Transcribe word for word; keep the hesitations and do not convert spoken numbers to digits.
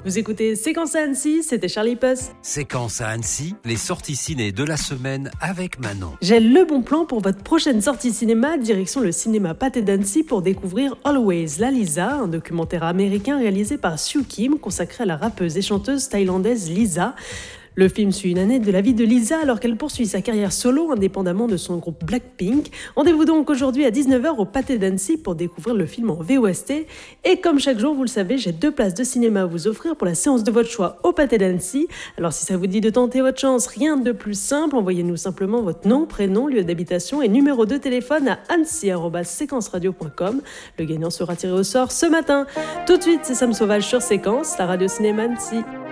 Vous écoutez Séquence à Annecy, c'était Charlie Puss. Séquence à Annecy, les sorties ciné de la semaine avec Manon. J'ai le bon plan pour votre prochaine sortie cinéma, direction le cinéma Pathé d'Annecy pour découvrir Always la Lisa, un documentaire américain réalisé par Sue Kim, consacré à la rappeuse et chanteuse thaïlandaise Lisa. Le film suit une année de la vie de Lisa alors qu'elle poursuit sa carrière solo indépendamment de son groupe Blackpink. Rendez-vous donc aujourd'hui à dix-neuf heures au Pathé d'Annecy pour découvrir le film en V O S T. Et comme chaque jour, vous le savez, j'ai deux places de cinéma à vous offrir pour la séance de votre choix au Pathé d'Annecy. Alors si ça vous dit de tenter votre chance, rien de plus simple, envoyez-nous simplement votre nom, prénom, lieu d'habitation et numéro de téléphone à annecy arobase séquence radio point com. Le gagnant sera tiré au sort ce matin. Tout de suite, c'est Sam Sauvage sur Séquence, la radio cinéma Annecy.